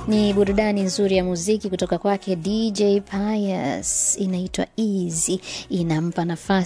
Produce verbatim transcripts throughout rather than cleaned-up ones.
Ni burudani nzuri ya muziki kutoka kwake D J Pius, inaitwa Easy. Inampa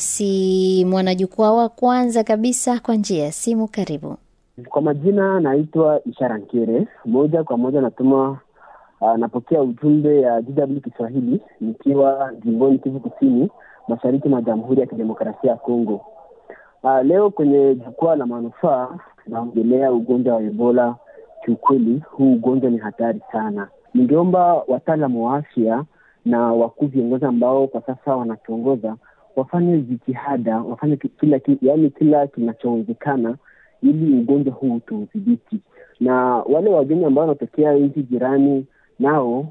nafasi mwanajukwaa wa kwanza kabisa kwa njia ya simu. Karibu. Kwa majina naitwa Ishara Nkere. Moja kwa moja natuma uh, napokea ujumbe ya D W Kiswahili nikiwa jimboni Kivu Kusini, mashariki mwa Jamhuri ya Kidemokrasia ya Kongo. Uh, leo kwenye jukwaa la manufaa naongelea ugonjwa wa Ebola. Kiukweli huu ugonjwa ni hatari sana. Ningeomba wataalamu wa afya na wakuu viongozi ambao kwa sasa wanatuongoza wafanye jitihada, wafanye kila yaani kila kinachowezekana ili ugonjwa huu tuudhibiti. Na wale wageni ambao wanatokea nchi jirani nao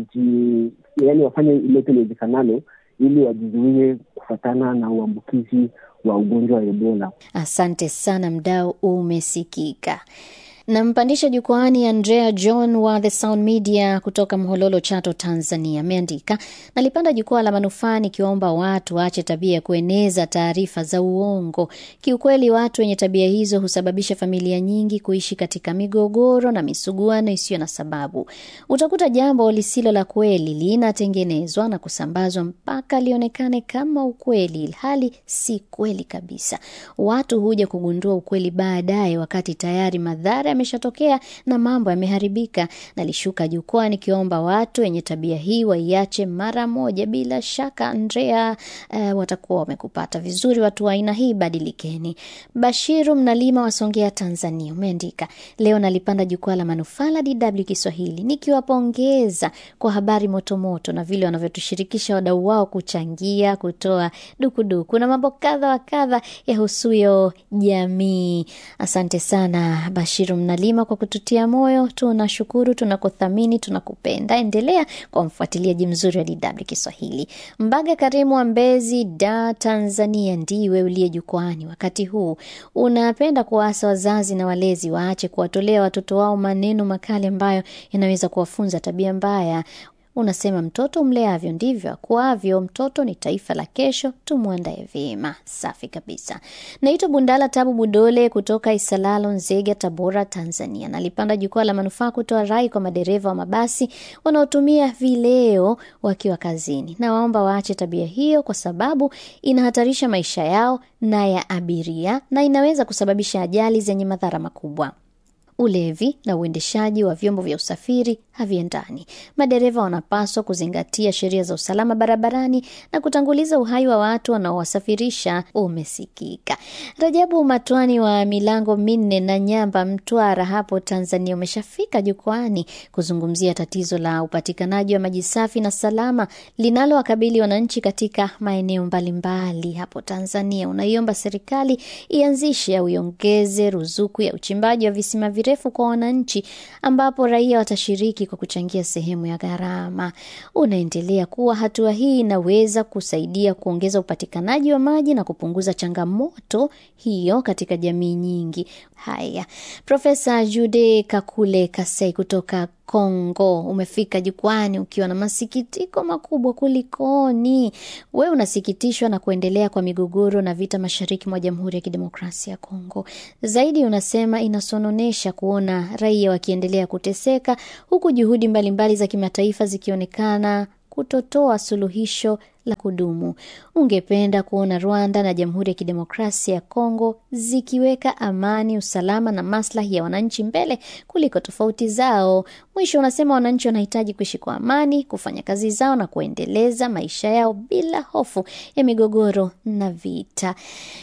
waji yaani wafanye ile tuliwezekanalo ili wajizuie kufatana na uambukizi wa ugonjwa wa Ebola. Asante sana mdau, umesikika. Na mpandisha jukwani Andrea John wa The Sound Media kutoka Mhololo, Chato, Tanzania. Ameandika, nalipanda jukwaa la manufaa nikiomba watu waache tabia ya kueneza taarifa za uongo. Kiukweli watu wenye tabia hizo husababisha familia nyingi kuishi katika migogoro na misuguano isiyo na sababu. Utakuta jambo lisilo la kweli linatengenezwa na kusambazwa mpaka lionekane kama ukweli, hali si kweli kabisa. Watu huja kugundua ukweli baadaye wakati tayari madhara yameshatokea na mambo yameharibika. Nalishuka jukwaa nikiomba watu wenye tabia hii waiache mara moja. Bila shaka Andrea, uh, watakuwa wamekupata vizuri. Watu wa aina hii badilikeni. Bashiru Mnalima wa Songea, Tanzania, umeandika, leo nalipanda jukwaa la manufaa la D W Kiswahili nikiwapongeza kwa habari motomoto na vile wanavyotushirikisha wadau wao kuchangia, kutoa dukuduku na mambo kadha wa kadha ya husuyo jamii. Asante sana Bashiru Mnalima kwa kututia moyo. Tunashukuru, tunakuthamini, tunakupenda. Endelea kwa mfuatiliaji mzuri wa D W Kiswahili. Mbaga Karimu wa Mbezi, Da, Tanzania, ndiwe uliye jukwani wakati huu. Unapenda kuwaasa wazazi na walezi waache kuwatolea watoto wao maneno makali ambayo yanaweza kuwafunza tabia mbaya. Unasema mtoto mleavyo ndivyo akuavyo. Mtoto ni taifa la kesho, tumuandae vyema. Safi kabisa. Naitwa Bundala Tabu Budole kutoka Isalalo, Nzega, Tabora, Tanzania. Nalipanda jukwaa la manufaa kutoa rai kwa madereva wa mabasi wanaotumia vileo wakiwa kazini. Na waomba waache tabia hiyo kwa sababu inahatarisha maisha yao na ya abiria na inaweza kusababisha ajali zenye madhara makubwa. Ulevi na uendeshaji wa vyombo vya usafiri haviendani. Madereva wanapaswa kuzingatia sheria za usalama barabarani na kutanguliza uhai wa watu wanaowasafirisha. Umesikika. Rajabu Matwani wa Milango Minne na Nyamba, Mtwara, hapo Tanzania, umeshafika jukwani kuzungumzia tatizo la upatikanaji wa maji safi na salama linalowakabili wananchi katika maeneo mbalimbali hapo Tanzania. Unaiomba serikali ianzishe au iongeze ruzuku ya uchimbaji wa visima virefu kwa wananchi ambapo raia watashiriki kwa kuchangia sehemu ya gharama. Unaendelea kuwa hatua hii inaweza kusaidia kuongeza upatikanaji wa maji na kupunguza changamoto hiyo katika jamii nyingi. Haya, Profesa Jude Kakule Kasei kutoka Kongo, umefika jukwani ukiwa na masikitiko makubwa. Kulikoni? Wewe unasikitishwa na kuendelea kwa migogoro na vita mashariki mwa Jamhuri ya Kidemokrasia ya Kongo. Zaidi unasema inasononesha kuona raia wakiendelea kuteseka huku juhudi mbalimbali za kimataifa zikionekana kutotoa suluhisho la kudumu. Ungependa kuona Rwanda na Jamhuri ya Kidemokrasia ya Kongo zikiweka amani, usalama na maslahi ya wananchi mbele kuliko tofauti zao. Mwisho unasema wananchi wanahitaji kuishi kwa amani, kufanya kazi zao na kuendeleza maisha yao bila hofu ya migogoro na vita.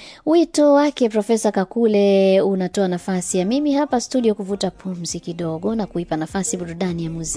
Wito wake Profesa Kakule unatoa nafasi ya mimi hapa studio kuvuta pumzi kidogo na kuipa nafasi burudani ya muziki.